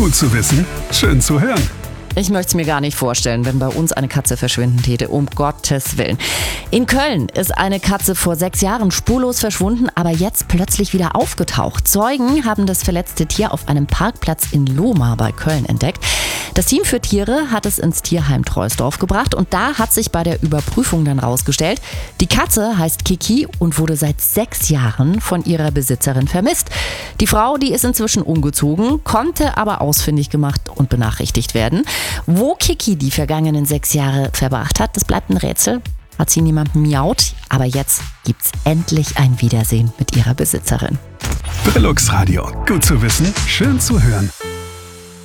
Gut zu wissen, schön zu hören. Ich möchte es mir gar nicht vorstellen, wenn bei uns eine Katze verschwinden täte, um Gottes Willen. In Köln ist eine Katze vor 6 Jahren spurlos verschwunden, aber jetzt plötzlich wieder aufgetaucht. Zeugen haben das verletzte Tier auf einem Parkplatz in Lohmar bei Köln entdeckt. Das Team für Tiere hat es ins Tierheim Troisdorf gebracht und da hat sich bei der Überprüfung dann rausgestellt, die Katze heißt Kiki und wurde seit 6 Jahren von ihrer Besitzerin vermisst. Die Frau, die ist inzwischen umgezogen, konnte aber ausfindig gemacht und benachrichtigt werden. Wo Kiki die vergangenen 6 Jahre verbracht hat, das bleibt ein Rätsel. Hat sie niemandem miaut, aber jetzt gibt's endlich ein Wiedersehen mit ihrer Besitzerin. Brillux Radio. Gut zu wissen, schön zu hören.